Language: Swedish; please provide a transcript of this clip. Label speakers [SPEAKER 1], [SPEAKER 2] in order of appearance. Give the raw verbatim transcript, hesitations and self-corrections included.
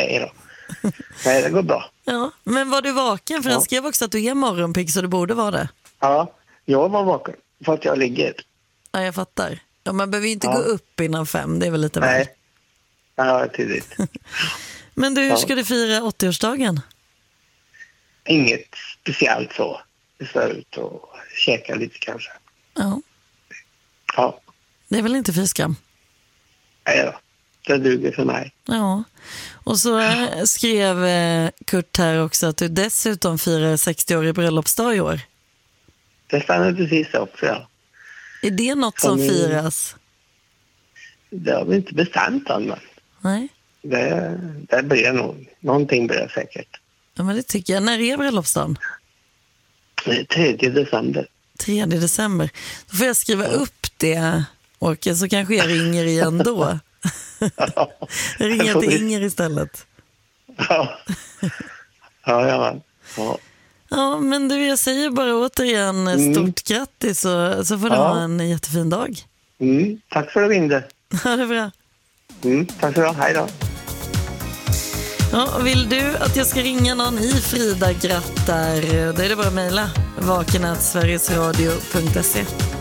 [SPEAKER 1] Nej då. Nej, det går bra.
[SPEAKER 2] Ja, men var du vaken? För
[SPEAKER 1] ja.
[SPEAKER 2] han skrev också att du är morgonpigg, så du borde vara det.
[SPEAKER 1] Ja, jag var vaken för att jag ligger.
[SPEAKER 2] Ja, jag fattar. Ja, man behöver ju inte
[SPEAKER 1] ja.
[SPEAKER 2] gå upp innan fem, det är väl lite väl.
[SPEAKER 1] Nej, ja, tidigt.
[SPEAKER 2] Men du, hur
[SPEAKER 1] ja.
[SPEAKER 2] ska du fira åttioårsdagen?
[SPEAKER 1] Inget speciellt så. Vi ska ut och käka lite kanske.
[SPEAKER 2] Ja.
[SPEAKER 1] Ja.
[SPEAKER 2] Det är väl inte fyskam?
[SPEAKER 1] Nej då. Det duger för mig.
[SPEAKER 2] Ja. Och så äh, skrev äh, Kurt här också att du dessutom firar sextio-årig bröllopsdag i år.
[SPEAKER 1] Det stannar precis också, ja.
[SPEAKER 2] Är det något som, som firas?
[SPEAKER 1] Det har vi inte bestämt än, men
[SPEAKER 2] nej.
[SPEAKER 1] Det, det blir nog. Någonting blir det säkert.
[SPEAKER 2] Ja, men det tycker jag. När är bröllopsdagen?
[SPEAKER 1] tredje december.
[SPEAKER 2] tredje december. Då får jag skriva ja. upp det, Åke, så kanske jag ringer igen då.
[SPEAKER 1] Ja.
[SPEAKER 2] Jag ringer till Inger istället.
[SPEAKER 1] Ja, ja, ja. ja.
[SPEAKER 2] Ja, men du, jag säger bara återigen stort mm. grattis, så, så får du ja. ha en jättefin dag.
[SPEAKER 1] Mm. Tack för att du ringde.
[SPEAKER 2] Ja, det är bra.
[SPEAKER 1] Mm. Tack för det. Hej då.
[SPEAKER 2] Ja, vill du att jag ska ringa någon i Frida grattar, då är det bara att mejla vaken at sverigesradio punkt se.